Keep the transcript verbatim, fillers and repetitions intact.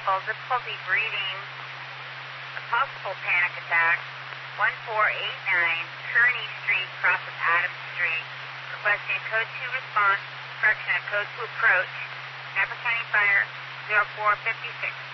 vehicle, difficulty breathing, a possible panic attack, one four eight nine Kearney Street, crosses Adams Street, requesting a code two response, correction, a code two approach, Napa County Fire, zero four five six.